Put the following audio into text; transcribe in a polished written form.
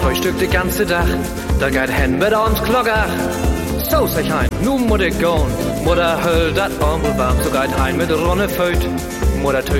Frühstück de ganze Dach, da geht hen mit ans Glockach. So sag ich ein, nu muss ich gehen, Mutter höll dat Armbel warm, so geht hein mit Ronne föt. Mutter